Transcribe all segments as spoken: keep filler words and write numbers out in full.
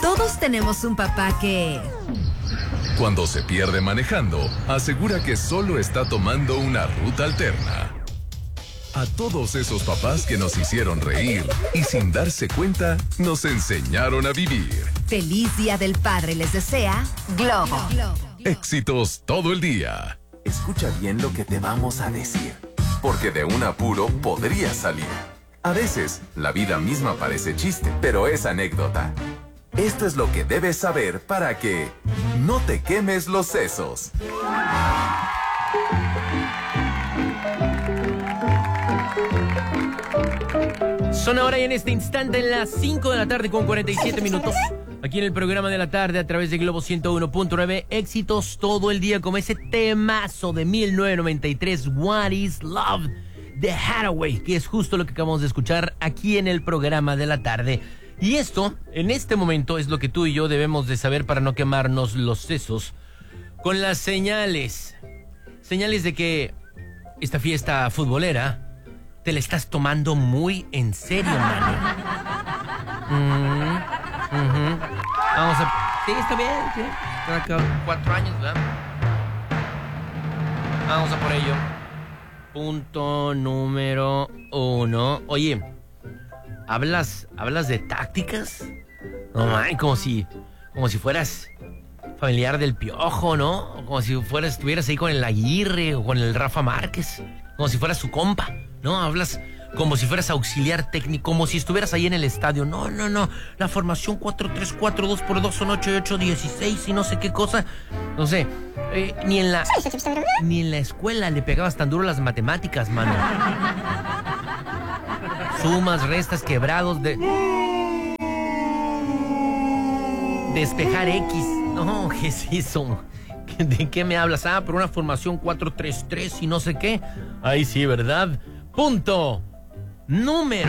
Todos tenemos un papá que... Cuando se pierde manejando, asegura que solo está tomando una ruta alterna. A todos esos papás que nos hicieron reír y sin darse cuenta, nos enseñaron a vivir. Feliz Día del Padre les desea Globo. Éxitos todo el día. Escucha bien lo que te vamos a decir, porque de un apuro podría salir. A veces, la vida misma parece chiste, pero es anécdota. Esto es lo que debes saber para que no te quemes los sesos. Son ahora y en este instante en las cinco de la tarde con cuarenta y siete minutos. Aquí en el programa de la tarde a través de Globo ciento uno punto nueve. Éxitos todo el día como ese temazo de mil novecientos noventa y tres, What is Love, de Hathaway, que es justo lo que acabamos de escuchar aquí en el programa de la tarde. Y esto, en este momento, es lo que tú y yo debemos de saber para no quemarnos los sesos con las señales. Señales de que esta fiesta futbolera te la estás tomando muy en serio, mano. Mm, uh-huh. Vamos a... Sí, está bien, sí. Acá cuatro años, ¿verdad? Vamos a por ello. Punto número uno. Oye, ¿hablas, hablas de tácticas? No, man, como si, como si fueras familiar del Piojo, ¿no? Como si fueras, estuvieras ahí con el Aguirre o con el Rafa Márquez. Como si fueras su compa, ¿no? Hablas como si fueras auxiliar técnico, como si estuvieras ahí en el estadio. No, no, no. La formación cuatro tres cuatro, dos por dos son ocho y ocho, dieciséis y no sé qué cosa. No sé. Eh, ni en la ni en la escuela le pegabas tan duro las matemáticas, mano. Sumas, restas, quebrados, de... despejar X. No, ¿qué es eso? ¿De qué me hablas? Ah, por una formación cuatro tres tres y no sé qué. Ahí sí, ¿verdad? Punto número.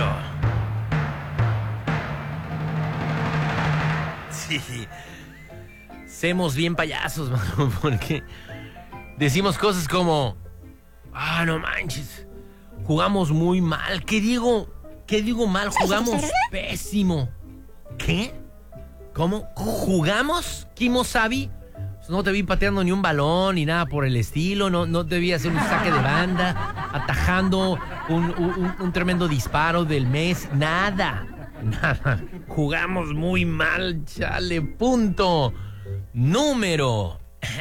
Sí. Semos bien payasos, mano, porque decimos cosas como... Ah, no manches. Jugamos muy mal. ¿Qué digo? ¿Qué digo mal? Jugamos pésimo. ¿Qué? ¿Cómo? ¿Jugamos? ¿Kimosabi? No te vi pateando ni un balón ni nada por el estilo. No, no te vi hacer un saque de banda, atajando un, un, un tremendo disparo del mes. Nada, nada. Jugamos muy mal, chale. Punto número.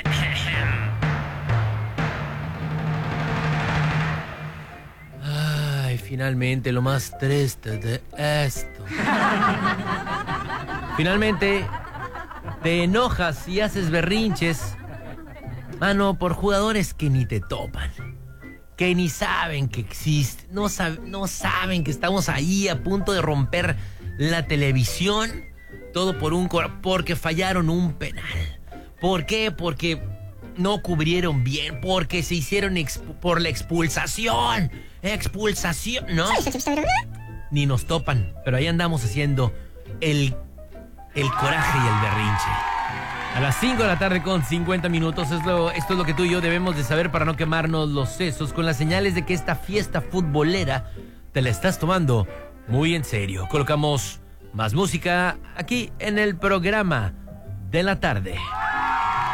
Ay, finalmente lo más triste de esto. Finalmente... te enojas y haces berrinches, mano, por jugadores que ni te topan, que ni saben que existen, no, sab- no saben que estamos ahí a punto de romper la televisión, todo por un cor- porque fallaron un penal. ¿Por qué? Porque no cubrieron bien, porque se hicieron exp- por la expulsación, expulsación, ¿no? Ni nos topan, pero ahí andamos haciendo el El coraje y el berrinche. A las cinco de la tarde con cincuenta minutos. Es lo, esto es lo que tú y yo debemos de saber para no quemarnos los sesos con las señales de que esta fiesta futbolera te la estás tomando muy en serio. Colocamos más música aquí en el programa de la tarde.